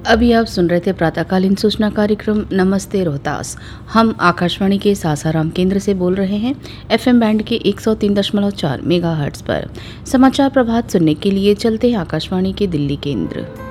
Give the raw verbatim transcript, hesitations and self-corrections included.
अभी आप सुन रहे थे प्रातःकालीन सूचना कार्यक्रम नमस्ते रोहतास। हम आकाशवाणी के सासाराम केंद्र से बोल रहे हैं एफएम बैंड के एक सौ तीन दशमलव चार मेगाहर्ट्ज पर। समाचार प्रभात सुनने के लिए चलते हैं आकाशवाणी के दिल्ली केंद्र।